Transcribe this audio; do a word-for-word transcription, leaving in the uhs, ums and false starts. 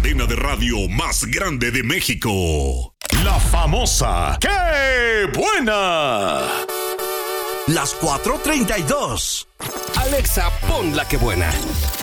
cadena de radio más grande de México. La famosa ¡Qué buena! Las cuatro treinta y dos. Alexa, pon la que buena.